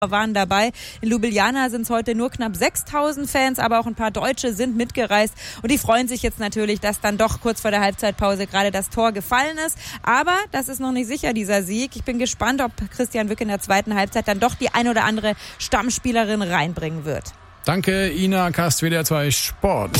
waren dabei. In Ljubljana sind es heute nur knapp 6.000 Fans, aber auch ein paar Deutsche sind mitgereist und die freuen sich jetzt natürlich, dass dann doch kurz vor der Halbzeitpause gerade das Tor gefallen ist. Aber das ist noch nicht sicher, dieser Sieg. Ich bin gespannt, ob Christian Wück in der zweiten Halbzeit dann doch die ein oder andere Stammspielerin reinbringen wird. Danke, Ina Kast, WDR 2 Sport.